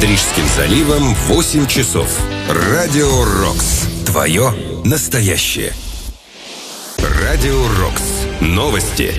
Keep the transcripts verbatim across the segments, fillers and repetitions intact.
Над Рижским заливом восемь часов. Радио Рокс. Твое настоящее. Радио Рокс. Новости.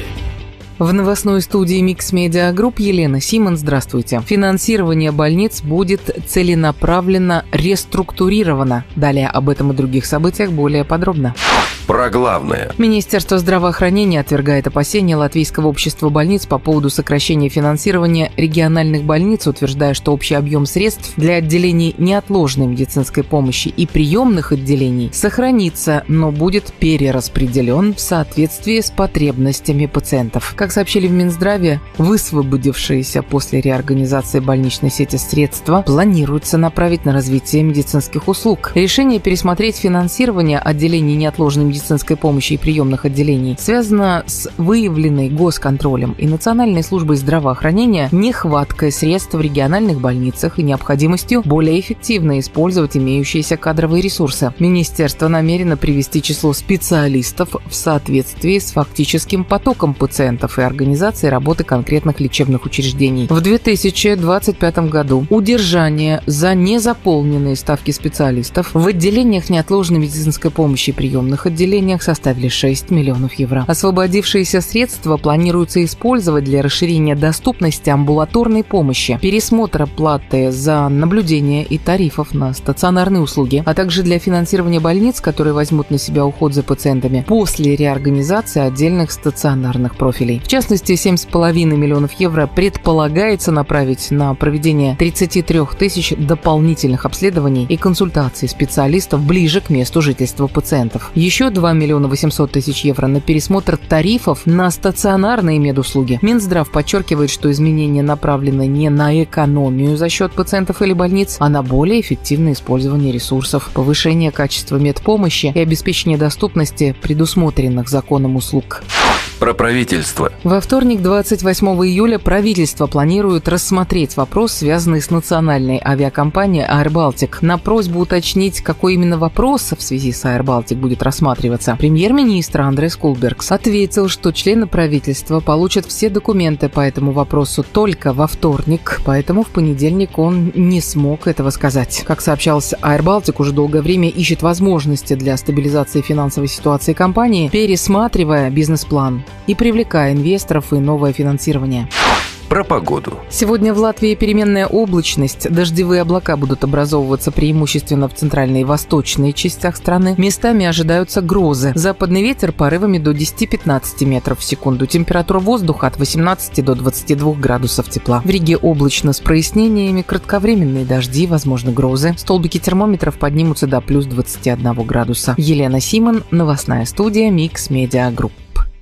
В новостной студии Mix Media Group Елена Симон. Здравствуйте. Финансирование больниц будет целенаправленно реструктурировано. Далее об этом и других событиях более подробно. Про главное. Министерство здравоохранения отвергает опасения Латвийского общества больниц по поводу сокращения финансирования региональных больниц, утверждая, что общий объем средств для отделений неотложной медицинской помощи и приемных отделений сохранится, но будет перераспределен в соответствии с потребностями пациентов. Как сообщили в Минздраве, высвободившиеся после реорганизации больничной сети средства планируется направить на развитие медицинских услуг. Решение пересмотреть финансирование отделений неотложной медицинской помощи и приемных отделений связано с выявленной госконтролем и Национальной службой здравоохранения нехваткой средств в региональных больницах и необходимостью более эффективно использовать имеющиеся кадровые ресурсы. Министерство намерено привести число специалистов в соответствии с фактическим потоком пациентов и организацией работы конкретных лечебных учреждений. В две тысячи двадцать пятом году удержание за незаполненные ставки специалистов в отделениях неотложной медицинской помощи и приемных отделениях составили шесть миллионов евро. Освободившиеся средства планируется использовать для расширения доступности амбулаторной помощи, пересмотра платы за наблюдение и тарифов на стационарные услуги, а также для финансирования больниц, которые возьмут на себя уход за пациентами после реорганизации отдельных стационарных профилей. В частности, семь с половиной миллионов евро предполагается направить на проведение тридцати трёх тысяч дополнительных обследований и консультаций специалистов ближе к месту жительства пациентов. Еще два миллиона восемьсот тысяч евро на пересмотр тарифов на стационарные медуслуги. Минздрав подчеркивает, что изменения направлены не на экономию за счет пациентов или больниц, а на более эффективное использование ресурсов, повышение качества медпомощи и обеспечение доступности предусмотренных законом услуг. Про правительство. Во вторник, двадцать восьмого июля, правительство планирует рассмотреть вопрос, связанный с национальной авиакомпанией Air Baltic. На просьбу уточнить, какой именно вопрос в связи с Air Baltic будет рассматриваться, премьер-министр Андрес Кулбергс ответил, что члены правительства получат все документы по этому вопросу только во вторник, поэтому в понедельник он не смог этого сказать. Как сообщалось, Air Baltic уже долгое время ищет возможности для стабилизации финансовой ситуации компании, пересматривая бизнес-план и привлекая инвесторов и новое финансирование. Про погоду. Сегодня в Латвии переменная облачность. Дождевые облака будут образовываться преимущественно в центральной и восточной частях страны. Местами ожидаются грозы. Западный ветер порывами до десяти-пятнадцати метров в секунду. Температура воздуха от восемнадцати до двадцати двух градусов тепла. В Риге облачно с прояснениями, кратковременные дожди, возможно грозы. Столбики термометров поднимутся до плюс двадцати одного градуса. Елена Симон, новостная студия Mix Media Group.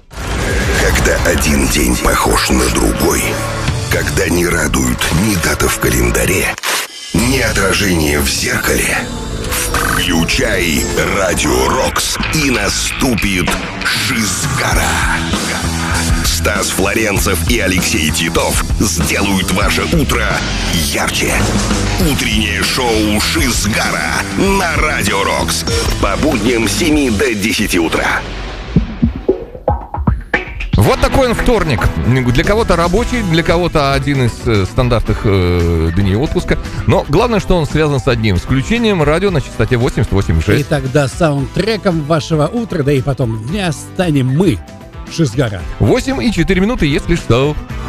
Когда один день похож на другой, когда не радуют ни дата в календаре, ни отражение в зеркале, включай Радио Рокс, и наступит Шизгара. Стас Флоренцев и Алексей Титов сделают ваше утро ярче. Утреннее шоу Шизгара на Радио Рокс по будням с семи до десяти утра. Вот такой он вторник. Для кого-то рабочий, для кого-то один из э, стандартных э, дней отпуска. Но главное, что он связан с одним. С включением радио на частоте восемьдесят восемь и шесть. И тогда саундтреком вашего утра, да и потом дня станем мы, Шизгара. восемь и четыре минуты, если что.